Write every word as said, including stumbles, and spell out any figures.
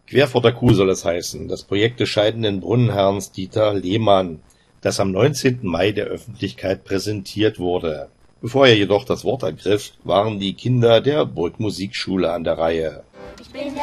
Quer vor der Kuh soll es heißen, das Projekt des scheidenden Brunnenherrn Dieter Lehmann, das am neunzehnten Mai der Öffentlichkeit präsentiert wurde. Bevor er jedoch das Wort ergriff, waren die Kinder der Burgmusikschule an der Reihe. Ich bin